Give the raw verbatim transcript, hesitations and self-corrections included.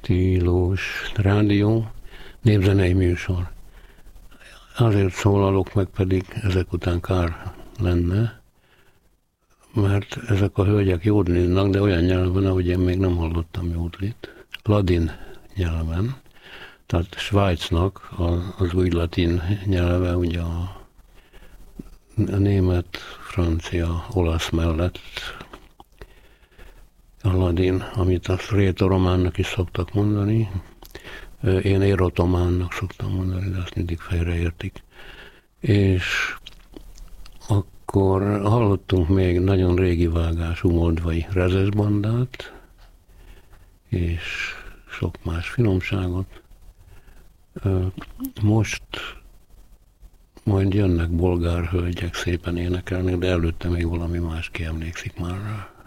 stílus rádió, népzenei műsor. Azért szólalok meg, pedig ezek után kár lenne, mert ezek a hölgyek jódliznak, de olyan nyelven, ahogy én még nem hallottam jódlit. Ladin nyelven, tehát Svájcnak az új latin nyelve, ugye a, a német, francia, olasz mellett a ladin, amit a rétorománnak is szoktak mondani. Én érotománnak szoktam mondani, de azt mindig félreértik. És akkor hallottunk még nagyon régi vágású moldvai rezesbandát, és sok más finomságot. Most majd jönnek bolgár hölgyek szépen énekelnek, de előtte még valami más kiemlékszik már rá.